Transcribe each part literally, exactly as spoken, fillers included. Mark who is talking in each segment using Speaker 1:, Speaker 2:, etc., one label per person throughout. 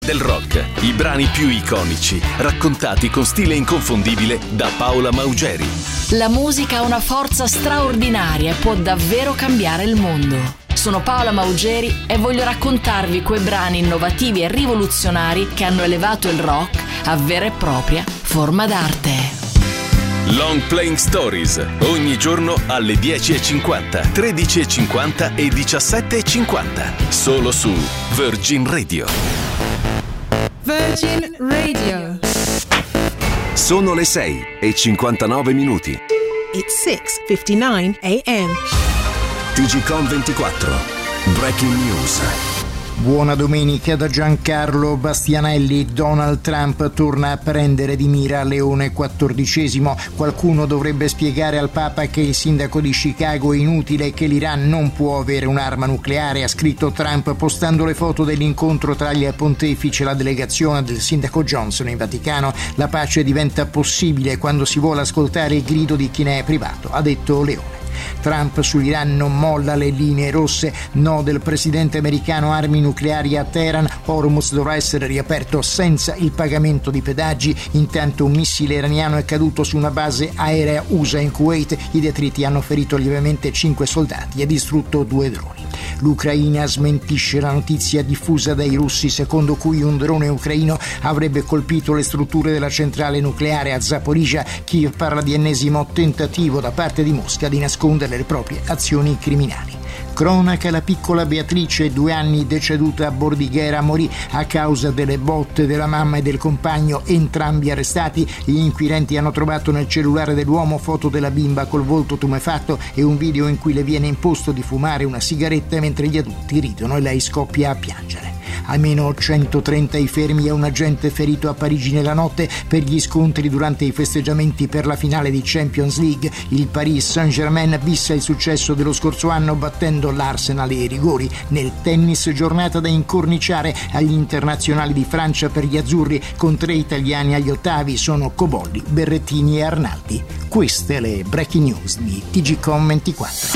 Speaker 1: Del rock, i brani più iconici, raccontati con stile inconfondibile da Paola Maugeri.
Speaker 2: La musica ha una forza straordinaria e può davvero cambiare il mondo. Sono Paola Maugeri e voglio raccontarvi quei brani innovativi e rivoluzionari che hanno elevato il rock a vera e propria forma d'arte.
Speaker 1: Long Playing Stories, ogni giorno alle dieci e cinquanta, tredici e cinquanta e diciassette e cinquanta, solo su Virgin Radio.
Speaker 3: Virgin Radio.
Speaker 4: Sono le sei e cinquantanove minuti.
Speaker 3: It's six fifty-nine a.m.
Speaker 4: T G Com ventiquattro. Breaking News.
Speaker 5: Buona domenica da Giancarlo Bastianelli. Donald Trump torna a prendere di mira Leone quattordicesimo. Qualcuno dovrebbe spiegare al Papa che il sindaco di Chicago è inutile e che l'Iran non può avere un'arma nucleare, ha scritto Trump postando le foto dell'incontro tra il pontefice e la delegazione del sindaco Johnson in Vaticano. La pace diventa possibile quando si vuole ascoltare il grido di chi ne è privato, ha detto Leone. Trump sull'Iran non molla le linee rosse, no del presidente americano armi nucleari a Teheran, Hormuz dovrà essere riaperto senza il pagamento di pedaggi. Intanto un missile iraniano è caduto su una base aerea U S A in Kuwait, i detriti hanno ferito lievemente cinque soldati e distrutto due droni. L'Ucraina smentisce la notizia diffusa dai russi secondo cui un drone ucraino avrebbe colpito le strutture della centrale nucleare a Zaporizhzhia. Kiev parla di ennesimo tentativo da parte di Mosca di nascondere le proprie azioni criminali. Cronaca, la piccola Beatrice, due anni, deceduta a Bordighera, morì a causa delle botte della mamma e del compagno, entrambi arrestati. Gli inquirenti hanno trovato nel cellulare dell'uomo foto della bimba col volto tumefatto e un video in cui le viene imposto di fumare una sigaretta mentre gli adulti ridono e lei scoppia a piangere. Almeno centotrenta i fermi e un agente ferito a Parigi nella notte per gli scontri durante i festeggiamenti per la finale di Champions League. Il Paris Saint-Germain bissa il successo dello scorso anno battendo l'Arsenal ai rigori. Nel tennis, giornata da incorniciare agli internazionali di Francia per gli azzurri, con tre italiani agli ottavi sono Cobolli, Berrettini e Arnaldi. Queste le breaking news di T G Com ventiquattro.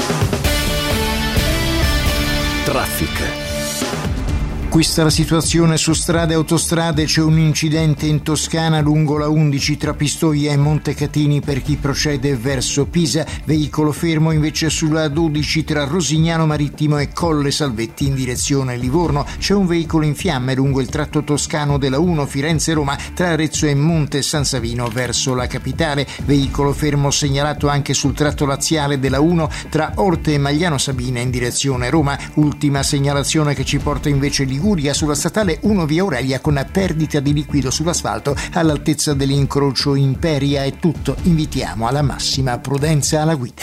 Speaker 1: Traffic.
Speaker 5: Questa è la situazione su strade e autostrade. C'è un incidente in Toscana lungo la undici tra Pistoia e Montecatini per chi procede verso Pisa. Veicolo fermo invece sulla dodici tra Rosignano Marittimo e Colle Salvetti in direzione Livorno. C'è un veicolo in fiamme lungo il tratto toscano della uno Firenze-Roma tra Arezzo e Monte San Savino verso la capitale. Veicolo fermo segnalato anche sul tratto laziale della uno tra Orte e Magliano Sabina in direzione Roma. Ultima segnalazione che ci porta invece Liguria sulla statale uno via Aurelia con perdita di liquido sull'asfalto all'altezza dell'incrocio Imperia. È tutto, invitiamo alla massima prudenza alla guida.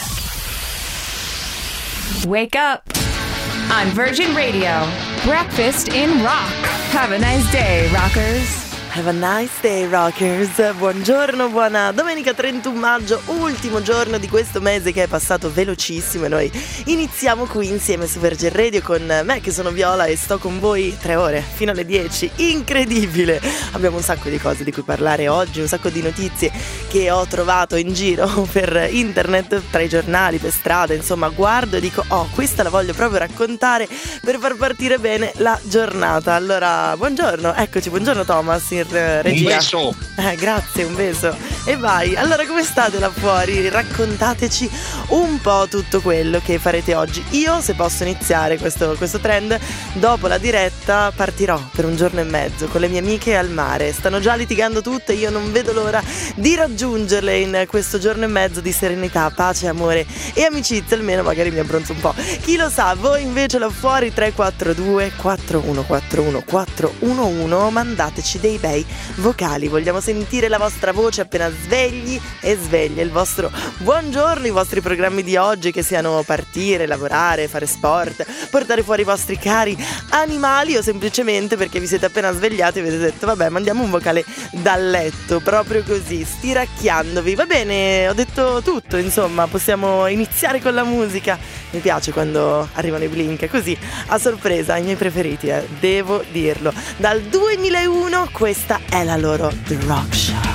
Speaker 6: Wake up! On Virgin Radio, breakfast in rock. Have a nice day, rockers.
Speaker 7: Have a nice day, rockers. Buongiorno, buona domenica trentuno maggio, ultimo giorno di questo mese che è passato velocissimo e noi iniziamo qui insieme su Virgin Radio con me che sono Viola e sto con voi tre ore fino alle dieci. Incredibile! Abbiamo un sacco di cose di cui parlare oggi, un sacco di notizie che ho trovato in giro per internet, tra i giornali, per strada, insomma guardo e dico oh, questa la voglio proprio raccontare per far partire bene la giornata. Allora, buongiorno, eccoci, buongiorno Thomas in regia.
Speaker 8: Un beso.
Speaker 7: Eh, grazie, un beso. E vai, allora come state là fuori? Raccontateci un po' tutto quello che farete oggi. Io, se posso iniziare questo, questo trend, dopo la diretta partirò per un giorno e mezzo con le mie amiche al mare. Stanno già litigando tutte, io non vedo l'ora di raggiungerle in questo giorno e mezzo di serenità, pace, amore e amicizia. Almeno magari mi abbronzo un po'. Chi lo sa, voi invece là fuori tre quattro due quattro uno quattro uno quattro uno uno, mandateci dei bei vocali, vogliamo sentire la vostra voce appena svegli e sveglie, il vostro buongiorno, i vostri programmi di oggi, che siano partire, lavorare, fare sport, portare fuori i vostri cari animali o semplicemente perché vi siete appena svegliati e avete detto vabbè mandiamo un vocale dal letto, proprio così, stiracchiandovi. Va bene, ho detto tutto, insomma possiamo iniziare con la musica. Mi piace quando arrivano i Blink così a sorpresa, i miei preferiti, eh, devo dirlo. Dal duemilauno questa è la loro The Rock Show.